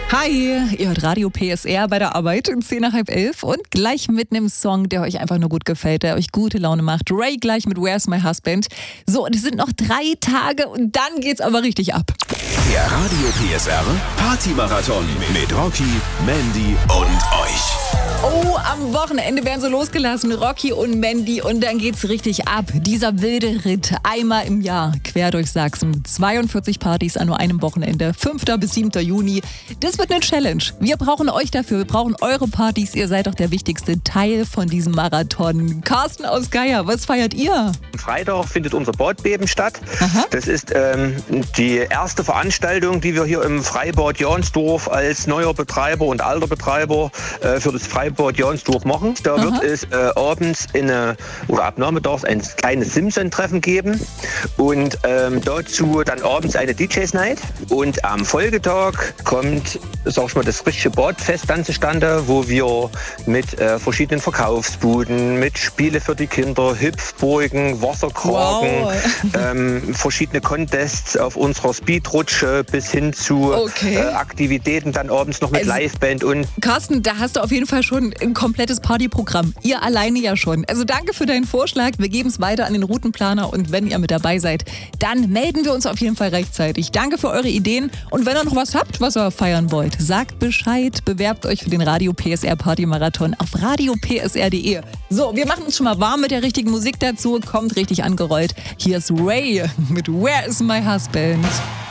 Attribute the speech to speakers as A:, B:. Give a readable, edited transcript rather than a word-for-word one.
A: Hi, ihr hört Radio PSR bei der Arbeit, 10 nach halb 11 und gleich mit einem Song, der euch einfach nur gut gefällt, der euch gute Laune macht. Ray gleich mit Where's My Husband. So, und es sind noch 3 Tage und dann geht's aber richtig ab.
B: Der Radio PSR Party-Marathon mit Rocky, Mandy und euch.
A: Oh, am Wochenende werden so losgelassen, Rocky und Mandy, und dann geht's richtig ab. Dieser wilde Ritt, einmal im Jahr, quer durch Sachsen. 42 Partys an nur einem Wochenende, 5. bis 7. Juni. Das wird eine Challenge. Wir brauchen euch dafür, wir brauchen eure Partys. Ihr seid doch der wichtigste Teil von diesem Marathon. Carsten aus Geier, was feiert ihr?
C: Am Freitag findet unser Bordbeben statt.
A: Aha.
C: Das ist die erste Veranstaltung, die wir hier im Freibad Jahnsdorf als neuer Betreiber und alter Betreiber für das Freibad Jahnsdorf machen. Da wird es abends ab nachmittags ein kleines Simpson-Treffen geben und dazu dann abends eine DJs-Night. Und am Folgetag kommt, sag ich mal, das richtige Badfest dann zustande, wo wir mit verschiedenen Verkaufsbuden, mit Spiele für die Kinder, Hüpfburgen, Wasserkragen, verschiedene Contests auf unserer Speedrutsche bis hin zu Aktivitäten dann abends noch mit Liveband und...
A: Carsten, da hast du auf jeden Fall schon ein komplettes Partyprogramm. Ihr alleine ja schon. Also danke für deinen Vorschlag. Wir geben es weiter an den Routenplaner und wenn ihr mit dabei seid, dann melden wir uns auf jeden Fall rechtzeitig. Danke für eure Ideen und wenn ihr noch was habt, was ihr feiern wollt, sagt Bescheid. Bewerbt euch für den Radio PSR Party-Marathon auf radiopsr.de. So, wir machen uns schon mal warm mit der richtigen Musik dazu. Kommt richtig angerollt. Hier ist Ray mit Where is My Husband?